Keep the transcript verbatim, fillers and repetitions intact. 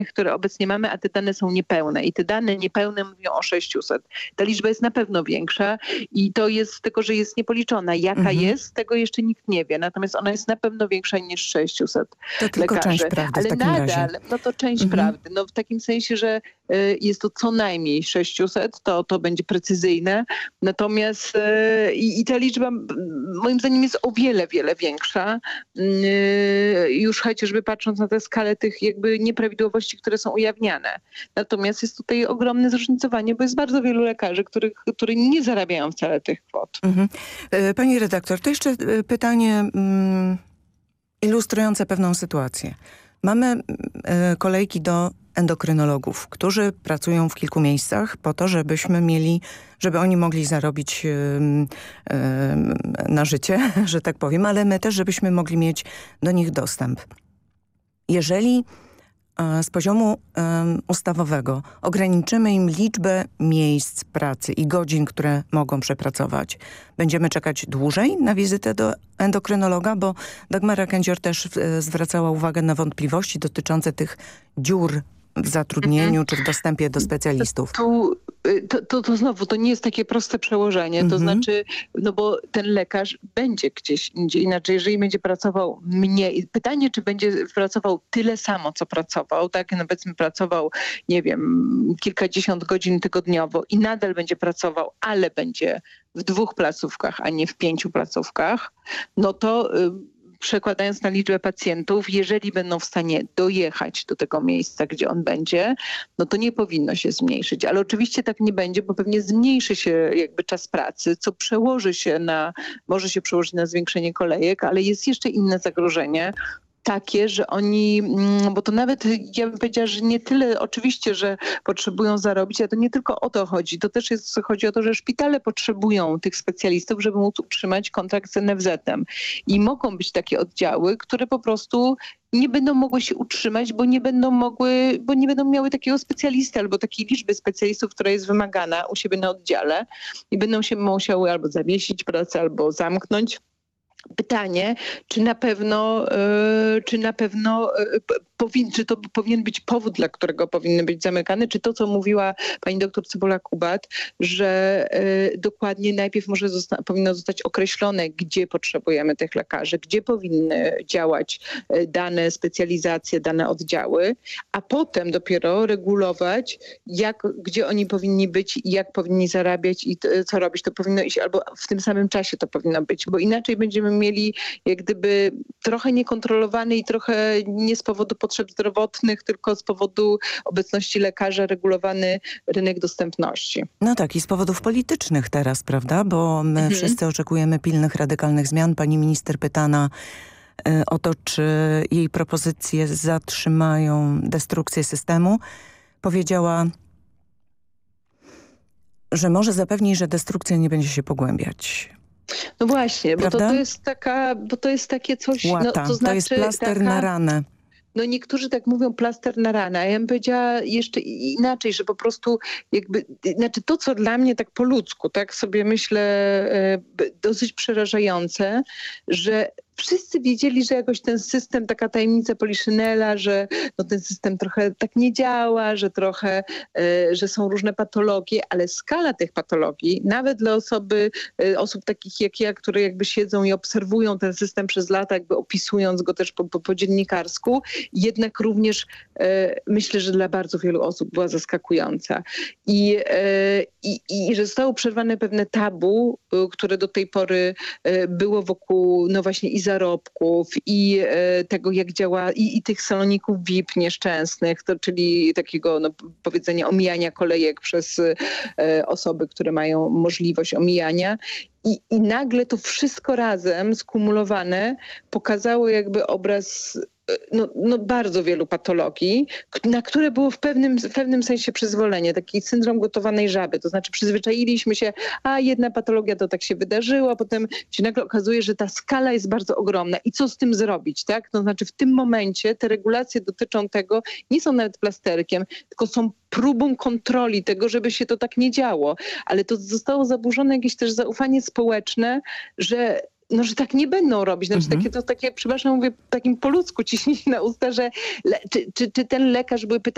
które obecnie mamy, a te dane są niepełne. I te dane niepełne mówią o sześciuset. Ta liczba jest na pewno większa i to jest tylko, że jest niepoliczona. Jaka Mhm. jest, tego jeszcze nikt nie wie. Natomiast ona jest na pewno większa niż sześciuset To tylko lekarzy. część prawdy Ale w takim nadal, razie. no to część Mhm. prawdy. No w takim sensie, że y, jest to co najmniej sześciuset, to, to będzie precyzyjne. Natomiast y, i ta liczba m, moim zdaniem jest o wiele, wiele większa. Y, już chociażby patrząc na tę skalę tych jakby nieprawidłowości, które są ujawniane. Natomiast jest tutaj ogromne zróżnicowanie, bo jest bardzo wielu lekarzy, których, którzy nie zarabiają wcale tych kwot. Mhm. E, Pani redaktor, to jeszcze e, pytanie mm, ilustrujące pewną sytuację. Mamy e, kolejki do endokrynologów, którzy pracują w kilku miejscach po to, żebyśmy mieli, żeby oni mogli zarobić e, e, na życie, że tak powiem, ale my też, żebyśmy mogli mieć do nich dostęp. Jeżeli z poziomu um, ustawowego ograniczymy im liczbę miejsc pracy i godzin, które mogą przepracować, będziemy czekać dłużej na wizytę do endokrynologa, bo Dagmara Kędzior też e, zwracała uwagę na wątpliwości dotyczące tych dziur w zatrudnieniu mhm. czy w dostępie do specjalistów. Tu, to, to, to znowu, to nie jest takie proste przełożenie. To Mhm. znaczy, no bo ten lekarz będzie gdzieś indziej. Inaczej, jeżeli będzie pracował mniej. Pytanie, czy będzie pracował tyle samo, co pracował. Tak, no powiedzmy pracował, nie wiem, kilkadziesiąt godzin tygodniowo i nadal będzie pracował, ale będzie w dwóch placówkach, a nie w pięciu placówkach. No to... Y przekładając na liczbę pacjentów, jeżeli będą w stanie dojechać do tego miejsca, gdzie on będzie, no to nie powinno się zmniejszyć. Ale oczywiście tak nie będzie, bo pewnie zmniejszy się jakby czas pracy, co przełoży się na, może się przełożyć na zwiększenie kolejek, ale jest jeszcze inne zagrożenie. Takie, że oni, bo to nawet ja bym powiedziała, że nie tyle oczywiście, że potrzebują zarobić, a to nie tylko o to chodzi. To też jest, chodzi o to, że szpitale potrzebują tych specjalistów, żeby móc utrzymać kontrakt z en ef zetem. I mogą być takie oddziały, które po prostu nie będą mogły się utrzymać, bo nie będą mogły, bo nie będą miały takiego specjalisty albo takiej liczby specjalistów, która jest wymagana u siebie na oddziale i będą się musiały albo zawiesić pracę, albo zamknąć. Pytanie, czy na pewno, yy, czy na pewno yy, powin, czy to powinien być powód, dla którego powinny być zamykane, czy to, co mówiła pani doktor Cebula-Kubat, że yy, dokładnie najpierw może zosta- powinno zostać określone, gdzie potrzebujemy tych lekarzy, gdzie powinny działać yy, dane specjalizacje, dane oddziały, a potem dopiero regulować, jak, gdzie oni powinni być i jak powinni zarabiać i t- co robić. To powinno iść albo w tym samym czasie to powinno być, bo inaczej będziemy mieli jak gdyby trochę niekontrolowany i trochę nie z powodu potrzeb zdrowotnych, tylko z powodu obecności lekarza regulowany rynek dostępności. No tak, i z powodów politycznych teraz, prawda? Bo my Mhm. wszyscy oczekujemy pilnych, radykalnych zmian. Pani minister pytana y, o to, czy jej propozycje zatrzymają destrukcję systemu, powiedziała, że może zapewni, że destrukcja nie będzie się pogłębiać. No właśnie, bo to, Prawda? to jest taka, bo to jest takie coś, Łata. no, to znaczy to jest plaster taka, na ranę. No niektórzy tak mówią plaster na ranę, a ja bym powiedziała jeszcze inaczej, że po prostu jakby, znaczy to, co dla mnie tak po ludzku, tak sobie myślę dosyć przerażające, że wszyscy wiedzieli, że jakoś ten system, taka tajemnica Poliszynela, że no ten system trochę tak nie działa, że trochę, e, że są różne patologie, ale skala tych patologii, nawet dla osoby, e, osób takich jak ja, które jakby siedzą i obserwują ten system przez lata, jakby opisując go też po, po, po dziennikarsku, jednak również e, myślę, że dla bardzo wielu osób była zaskakująca. I, e, i, i że zostało przerwane pewne tabu, e, które do tej pory e, było wokół, no właśnie i zarobków i e, tego, jak działa, i, i tych saloników V I P nieszczęsnych, to, czyli takiego no, powiedzenia omijania kolejek przez e, osoby, które mają możliwość omijania. I, I nagle to wszystko razem skumulowane pokazało jakby obraz no, no bardzo wielu patologii, na które było w pewnym, w pewnym sensie przyzwolenie, taki syndrom gotowanej żaby. To znaczy przyzwyczailiśmy się, a jedna patologia to tak się wydarzyła, potem się nagle okazuje, że ta skala jest bardzo ogromna. I co z tym zrobić, tak? To znaczy w tym momencie te regulacje dotyczą tego, nie są nawet plasterkiem, tylko są próbą kontroli tego, żeby się to tak nie działo. Ale to zostało zaburzone jakieś też zaufanie społeczne, że no, że tak nie będą robić. Znaczy Mhm. takie, to takie, przepraszam, mówię takim po ludzku ciśnienie na usta, że le, czy, czy, czy ten lekarz, były pytania,